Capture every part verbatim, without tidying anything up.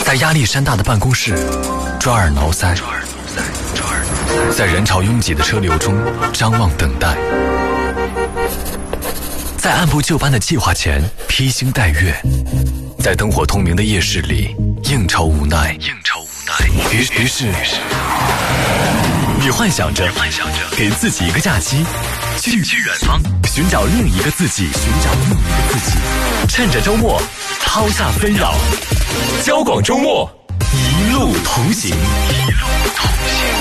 在压力山大的办公室抓耳挠腮，在人潮拥挤的车流中张望等待，在按部就班的计划前披星戴月，在灯火通明的夜市里应酬无奈，应酬无奈。于于是，你幻想着给自己一个假期，去去远方，寻找另一个自己，寻找另一个自己。趁着周末，抛下纷扰，交广周末，一路同行，一路同行。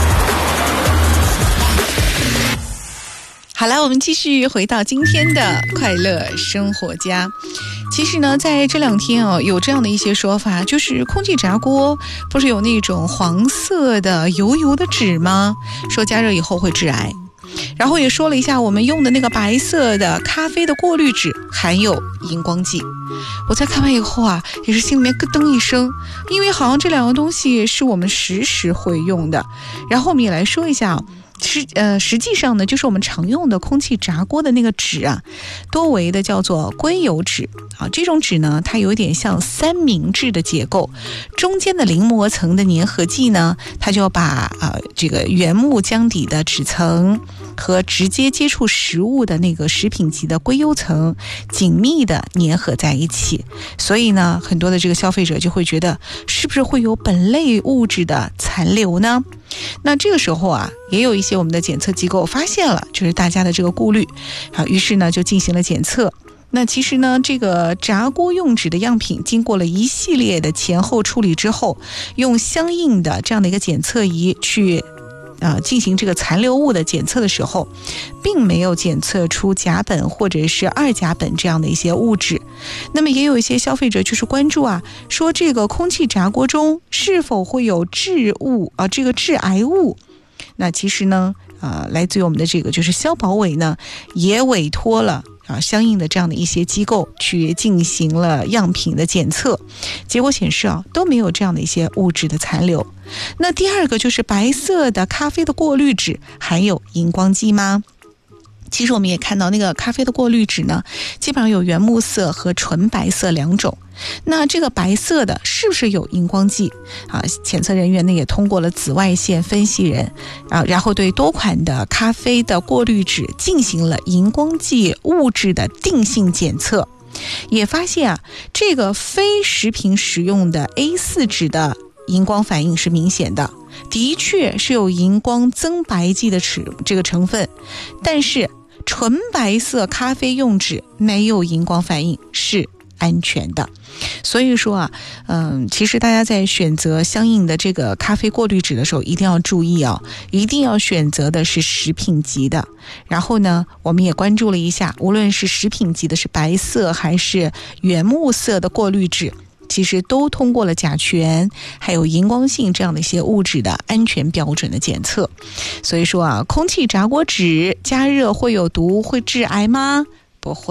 好了，我们继续回到今天的快乐生活家。其实呢，在这两天哦，有这样的一些说法，就是空气炸锅不是有那种黄色的油油的纸吗？说加热以后会致癌。然后也说了一下，我们用的那个白色的咖啡的过滤纸含有荧光剂。我在看完以后啊，也是心里面咯噔一声，因为好像这两个东西是我们时时会用的。然后我们也来说一下啊。实呃，实际上呢，就是我们常用的空气炸锅的那个纸啊，多为的叫做硅油纸啊。这种纸呢，它有点像三明治的结构，中间的临膜层的粘合剂呢，它就把呃这个原木浆底的纸层和直接接触食物的那个食品级的硅油层紧密的粘合在一起。所以呢，很多的这个消费者就会觉得，是不是会有本类物质的残留呢？那这个时候啊，也有一些我们的检测机构发现了，就是大家的这个顾虑啊，于是呢就进行了检测。那其实呢，这个炸锅用纸的样品经过了一系列的前后处理之后，用相应的这样的一个检测仪去呃，进行这个残留物的检测的时候，并没有检测出甲苯或者是二甲苯这样的一些物质。那么也有一些消费者就是关注啊，说这个空气炸锅中是否会有致物啊，这个致癌物。那其实呢，呃，来自于我们的这个就是消保委呢，也委托了啊，相应的这样的一些机构去进行了样品的检测，结果显示啊，都没有这样的一些物质的残留。那第二个就是白色的咖啡的过滤纸含有荧光剂吗？其实我们也看到那个咖啡的过滤纸呢，基本上有原木色和纯白色两种。那这个白色的是不是有荧光剂啊？检测人员呢也通过了紫外线分析人啊，然后对多款的咖啡的过滤纸进行了荧光剂物质的定性检测，也发现啊，这个非食品使用的 A 四 纸的荧光反应是明显的，的确是有荧光增白剂的这个成分，但是纯白色咖啡用纸没有荧光反应，是安全的。所以说啊，嗯，其实大家在选择相应的这个咖啡过滤纸的时候，一定要注意啊，一定要选择的是食品级的。然后呢，我们也关注了一下，无论是食品级的是白色还是原木色的过滤纸，其实都通过了甲醛还有荧光性这样的一些物质的安全标准的检测。所以说啊，空气炸锅纸加热会有毒，会致癌吗？不会。